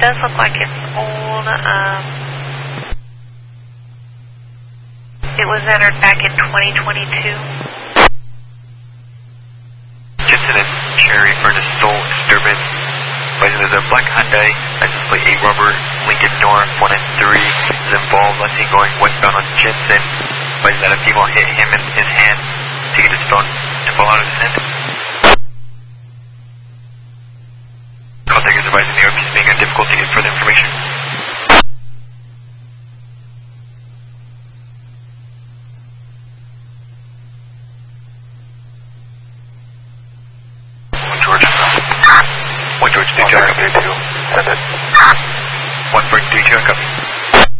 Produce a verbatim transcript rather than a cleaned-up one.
does look like it's old. Um, it was entered back in twenty twenty-two. Jensen and Cherry for the Soul Disturbance. There's a black Hyundai, license plate eight rubber, Lincoln North one and three is involved. Let's see, going westbound on Jensen. But that a female hit him in his hand to get his phone to fall out of his hand. Contact is advising the O P is being difficult to get further information. One George. One George, do check up. Send it. One break, do check up.